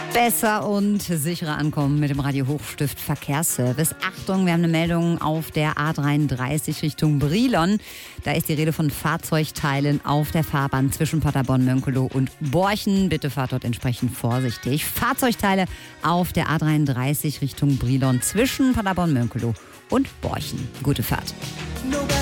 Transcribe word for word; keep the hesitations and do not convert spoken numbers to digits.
Besser und sicherer ankommen mit dem Radio Hochstift Verkehrsservice. Achtung, wir haben eine Meldung auf der A dreiunddreißig Richtung Brilon. Da ist die Rede von Fahrzeugteilen auf der Fahrbahn zwischen Paderborn-Mönkelow und Borchen. Bitte fahrt dort entsprechend vorsichtig. Fahrzeugteile auf der A dreiunddreißig Richtung Brilon zwischen Paderborn-Mönkelow und Borchen. Gute Fahrt.